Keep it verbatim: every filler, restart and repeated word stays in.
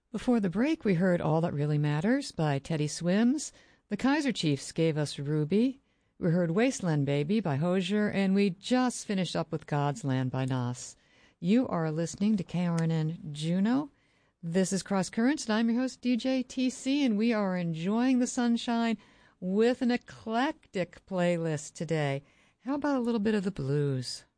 Before the break, we heard All That Really Matters by Teddy Swims. The Kaiser Chiefs gave us Ruby. We heard Wasteland Baby by Hozier, and we just finished up with God's Land by Nas. You are listening to K R N N Juneau. This is Cross Currents, and I'm your host, D J T C, and we are enjoying the sunshine with an eclectic playlist today. How about a little bit of the blues?